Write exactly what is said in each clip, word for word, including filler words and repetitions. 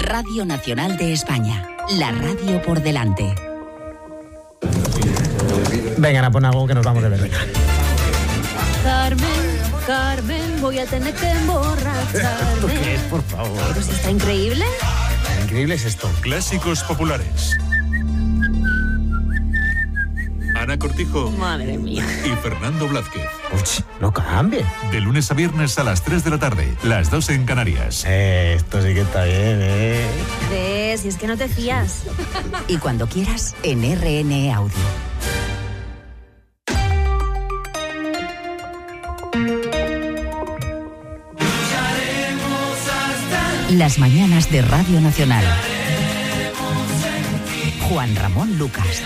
Radio Nacional de España. La radio por delante. Venga, a poner algo que nos vamos de ver. Carmen, Carmen, voy a tener que emborracharme. ¿Esto qué es, por favor? Pero si está increíble. Increíble es esto. Clásicos populares. Ana Cortijo. Madre mía. Y Fernando Blázquez. Uy, no cambie. De lunes a viernes a las tres de la tarde, las dos en Canarias. Eh, esto sí que está bien, ¿eh? ¿Ves? Si es que no te fías. Y cuando quieras, en R N E Audio. Las mañanas de Radio Nacional. Juan Ramón Lucas.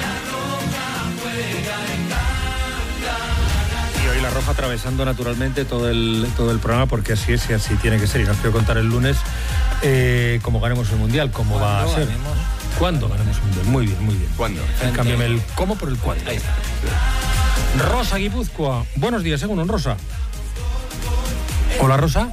Y hoy la Roja atravesando naturalmente todo el, todo el programa, porque así es y así tiene que ser. Y nos quiero contar el lunes eh, cómo ganemos el Mundial, cómo va a ser. Ganemos? ¿Cuándo ganemos el Mundial? Muy bien, muy bien. ¿Cuándo? Cámbiame el cómo por el cuándo. Ahí está. Rosa Guipúzcoa. Buenos días, según Rosa. Hola, Rosa.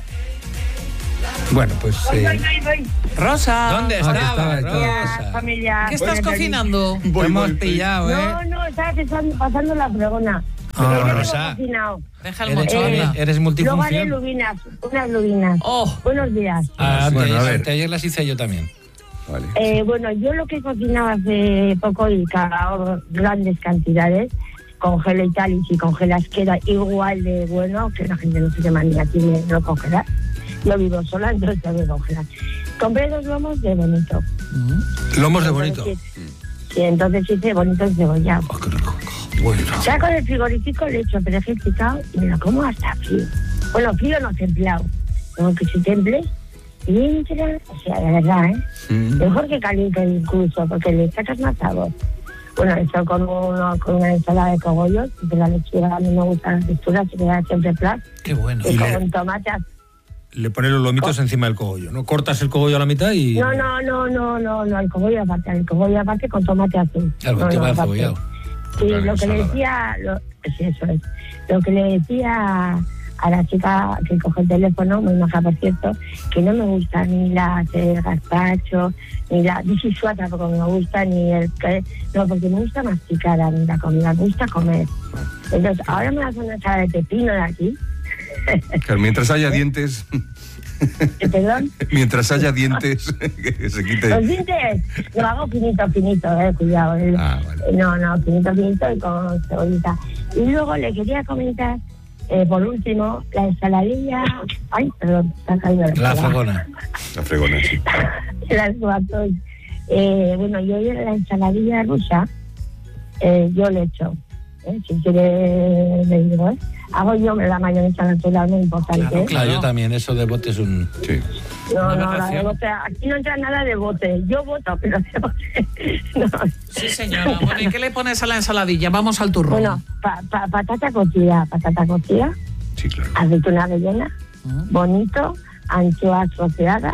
Bueno, pues... Eh... Rosa. ¿Dónde Ah, estaba, estaba, Rosa? Familia. ¿Qué estás cocinando? Voy, Te hemos voy, pillado, ¿eh? No, no, estaba pasando, pasando la pregona. Ah, Yo Rosa. he cocinado. Deja el Eres, mochón. Eh, eres, eres Luego haré multifunción. lubinas, unas lubinas. Oh. Buenos días. Ah, Bueno, bueno, a ver. ayer las hice yo también. Vale. Eh, bueno, yo lo que he cocinado hace poco y cagado grandes cantidades, congelo y tal, y si congelas queda igual de bueno, que la gente no se manía tiene no congelar. Yo vivo sola, entonces tengo que congelar. Compré dos lomos de bonito. Lomos de bonito. Entonces, sí, entonces hice bonito encebollado. Oh, qué rico. Bueno. Saco del frigorífico, le echo perejil picado y me lo como hasta frío. Bueno, frío no templado. Como que si temple, y entra, o sea, de verdad, ¿eh? Mm. Mejor que caliente incluso, porque le sacas más sabor. Bueno, esto con, uno, con una ensalada de cogollos, de la lechuga a mí me gustan las texturas, se queda siempre plat. Qué bueno. Y Y con le- tomate. Le pones los lomitos encima del cogollo, ¿no? Cortas el cogollo a la mitad y... No, no, no, no, no, no, el cogollo aparte, el cogollo aparte con tomate azul. Claro, no, te no, va aparte. cebollado. Sí, Claro, lo que le ensalada. decía, lo, sí, eso es, lo que le decía a la chica que coge el teléfono, muy maja por cierto, que no me gusta ni la de gazpacho, ni la bicisuata porque me gusta, ni el que, no, porque me gusta masticar a mí la comida, me gusta comer. Entonces, ahora me hace una ensalada de pepino de aquí. Claro, mientras haya dientes, ¿Perdón? mientras haya dientes, que se quite. Los dientes lo hago finito, finito, eh, cuidado. eh. Ah, vale. No, no, finito, finito y con cebollita. Y luego le quería comentar, eh, por último, la ensaladilla... Ay, perdón, se ha caído La fregona. La fregona, sí. Las cuatro. Eh, bueno, yo la ensaladilla rusa, eh, yo le echo. Eh, si quiere, le digo, ¿eh? Hago yo la mayonesa natural, no importa el Claro, qué. claro, yo también. Eso de bote es un... Sí. No, Una no, la de aberración. bote. Aquí no entra nada de bote. Yo voto, pero de bote. No. Sí, señora. Bueno, ¿y qué le pones a la ensaladilla? Vamos al turrón. Bueno, pa, pa, patata cocida, patata cocida, Sí, claro. aceituna rellena, Mm. bonito, anchoas troceadas,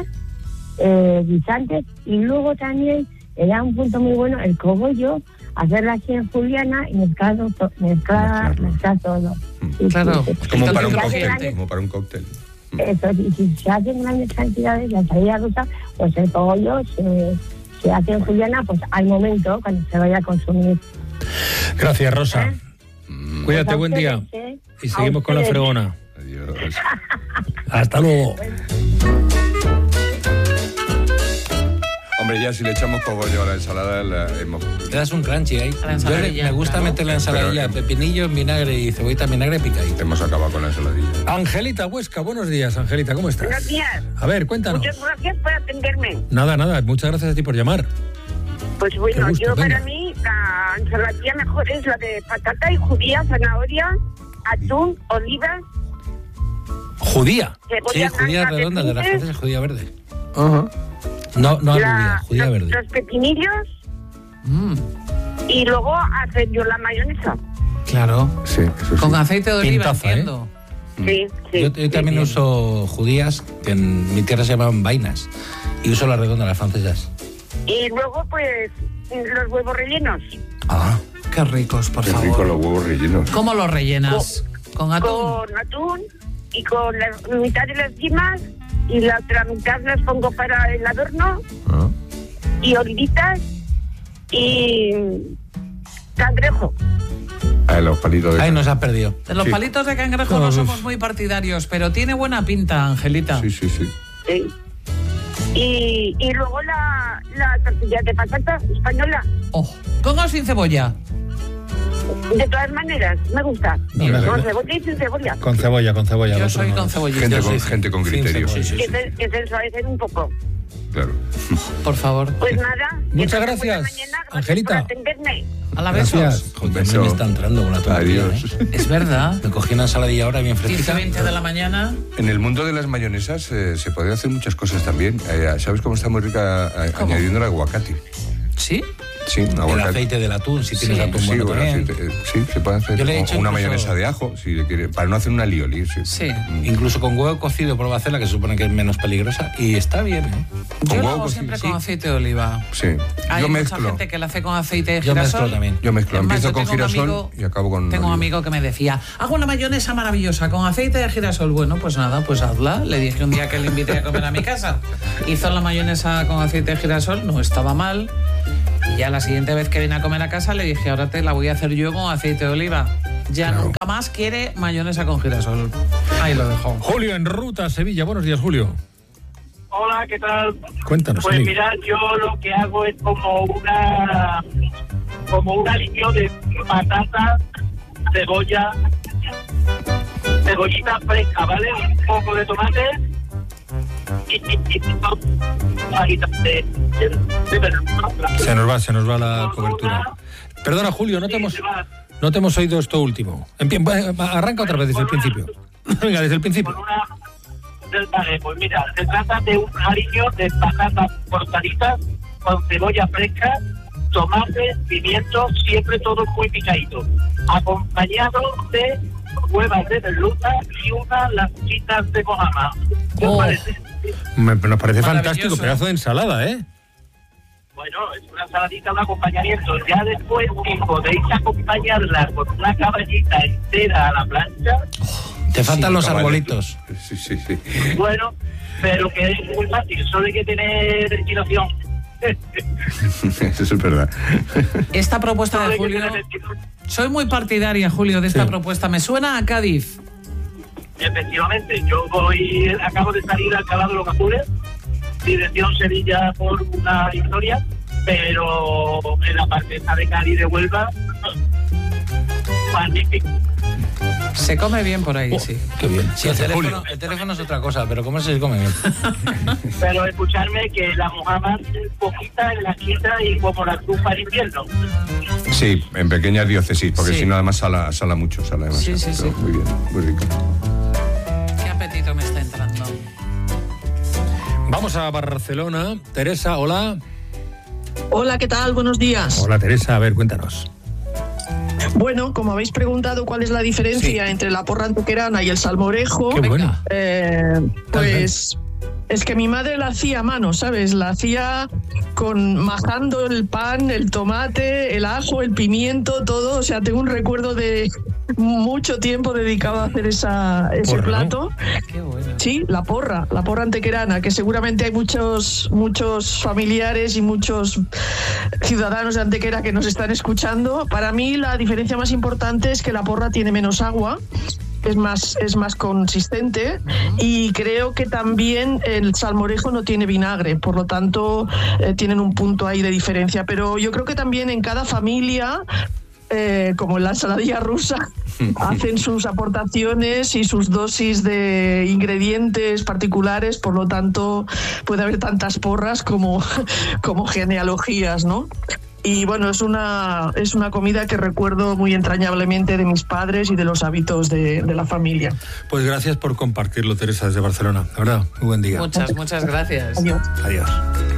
eh, guisantes, y luego también era un punto muy bueno el cogollo, hacerla así en juliana y mezclarlo, to- mezclar, Mezclarlo. mezclar todo. Sí, Claro. sí, sí. Como para un Ya cóctel, llegan- como para un cóctel. Eso, y si se hacen grandes cantidades, la ensalada rusa, pues el cogollo se, se hace en juliana, pues al momento, cuando se vaya a consumir. Gracias, Rosa. ¿Eh? Mm, Cuídate, Pues a buen día. ustedes, ¿eh? Y A seguimos con la ustedes. fregona. Adiós. Hasta luego. Hombre, ya si le echamos cogollo a la ensalada, la hemos... Le das un crunchy ahí. A la Yo le- ensaladilla, me gusta claro. meter la ensaladilla, Pero, eh, pepinillo, vinagre y cebollita, vinagre picadito. hemos acabado con la ensaladilla. Angelita Huesca, buenos días, Angelita, ¿cómo estás? Buenos días. A ver, cuéntanos. Muchas gracias por atenderme. Nada, nada, muchas gracias a ti por llamar. Pues bueno, Qué gusto, yo venga. para mí la ensaladilla mejor es la de patata y judía, zanahoria, atún, olivas, Judía. Sí, cebolla judía blanca, redonda, de las pepinos, francesas, judía verde. Ajá. No, no la- judía, judía los, verde. los pepinillos Mm, y luego hacer yo la mayonesa. claro. Sí, eso sí. Con aceite de oliva, Pintaza, entiendo. Sí, sí. Yo, yo también uso judías, que en mi tierra se llaman vainas, y uso la redonda, las francesas. Y luego pues los huevos rellenos. Ah, Qué ricos, por Qué favor. rico los huevos rellenos. ¿Cómo los rellenas? ¿Con atún? Con atún y con la mitad de las yemas y la otra mitad las pongo para el adorno. Ah. Y olivitas y cangrejo. Ah, los palitos de Ahí nos ha perdido. De los Sí. palitos de cangrejo no somos muy partidarios, pero tiene buena pinta, Angelita. Sí, sí, sí. Sí. Y, y luego la, la tortilla de patata española. Oh, ¿con o sin cebolla? De todas maneras, me gusta. Mira, Con mira. cebolla y sin cebolla. Con cebolla, con cebolla. Yo el otro soy no. con cebollita. Gente Yo con, soy- gente con sin criterio. cebolla. Sí, sí, Que sí. se, que se ensuavecen un poco. Claro. Por favor. Pues nada. Muchas que pasen buena gracias, mañana, gracias Angelita. por atenderme. A la Gracias. besos. Joder, beso. me está entrando una tontería, Adiós. ¿eh? Es verdad. Me cogí una ensaladilla ahora bien quince, fresquita. veinte de la mañana. En el mundo de las mayonesas eh, se podría hacer muchas cosas también. Eh, ¿Sabes cómo está muy rica eh, ¿Cómo? añadiendo el aguacate? ¿Sí? Sí, El aguacate. aceite del atún, si tienes Sí. atún Sí, bueno bueno, también. aceite, eh, sí, se puede hacer. Yo le he O hecho una incluso- mayonesa de ajo, si le quiere, para no hacer una lioli. Sí. Sí. Incluso con huevo cocido, prueba a hacerla, que se supone que es menos peligrosa. Y está bien, ¿eh? Yo Con lo huevo hago cocido, siempre sí. con aceite de oliva. Sí. Hay Yo mucha mezclo. gente que la hace con aceite de Yo girasol. mezclo también. Yo mezclo. Es más, Empiezo yo con tengo un girasol amigo- y acabo con Tengo un oliva. amigo que me decía, hago una mayonesa maravillosa con aceite de girasol. Bueno, pues nada, pues hazla. Le dije un día que le invité a comer a mi casa. Hizo la mayonesa con aceite de girasol, no estaba mal. Y ya la siguiente vez que vine a comer a casa le dije, ahora te la voy a hacer yo con aceite de oliva. Ya Claro. nunca más quiere mayonesa con girasol. Ahí lo dejo. Julio en ruta a Sevilla. Buenos días, Julio. Hola, ¿qué tal? Cuéntanos, Pues amigo. mirad, yo lo que hago es como una como un aliño de patata, cebolla, cebollita fresca, ¿vale? Un poco de tomate y, y, y hojitas de, de, de verdura. Se nos va, se nos va la cobertura. Perdona, Julio, no te hemos, no te hemos oído esto último. Empie- va- Arranca otra vez desde el principio. Venga, desde el principio. Con una Vale, pues mira, se trata de un aliño de patatas cortaditas con cebolla fresca, tomate, pimiento, siempre todo muy picadito, acompañado de huevas de merluza y unas latitas de mojama. ¿Qué os Oh. parece? Me- nos parece Maravilloso. fantástico, pedazo de ensalada, ¿eh? Bueno, es una saladita, un acompañamiento. Ya después, si podéis acompañarla con una caballita entera a la plancha, Te faltan Sí, los caballito. arbolitos. Sí, sí, sí. bueno, pero que es muy fácil, solo hay que tener inspiración. Eso es verdad. Esta propuesta Solo de hay que Julio, tener inspiración. soy muy partidaria, Julio, de esta Sí. propuesta. Me suena a Cádiz. Efectivamente, yo voy, acabo de salir al Calado de los Azules, dirección Sevilla por una historia, pero en la parte esta de Cádiz de Huelva, magnífico. Se come bien por ahí, sí. Qué bien. Sí, el Gracias, teléfono, Julio. el teléfono es otra cosa, pero ¿cómo se come bien? Pero escucharme que la mojama poquita en la quinta y como la trufa en invierno. Sí, en pequeñas diócesis, porque Sí. si no, además sala, sala mucho, sala demasiado. Sí, sí, Pero sí. muy bien, muy rico. Qué apetito me está entrando. Vamos a Barcelona. Teresa, hola. Hola, ¿qué tal? Buenos días. Hola, Teresa. A ver, cuéntanos. Bueno, como habéis preguntado cuál es la diferencia Sí. entre la porra antequerana y el salmorejo, Qué bueno. eh, pues es que mi madre la hacía a mano, ¿sabes? La hacía con majando el pan, el tomate, el ajo, el pimiento, todo. O sea, tengo un recuerdo de mucho tiempo dedicado a hacer esa, ese Porra, ¿no? plato. Qué bueno. Sí, la porra, la porra antequerana, que seguramente hay muchos, muchos familiares y muchos ciudadanos de Antequera que nos están escuchando. Para mí la diferencia más importante es que la porra tiene menos agua, es más, es más consistente, y creo que también el salmorejo no tiene vinagre, por lo tanto eh, tienen un punto ahí de diferencia. Pero yo creo que también en cada familia, eh, como en la ensaladilla rusa, hacen sus aportaciones y sus dosis de ingredientes particulares, por lo tanto puede haber tantas porras como, como genealogías, ¿no? Y bueno, es una, es una comida que recuerdo muy entrañablemente de mis padres y de los hábitos de, de la familia. Pues gracias por compartirlo, Teresa, desde Barcelona. La verdad, muy buen día. Muchas, muchas gracias. Adiós. Adiós.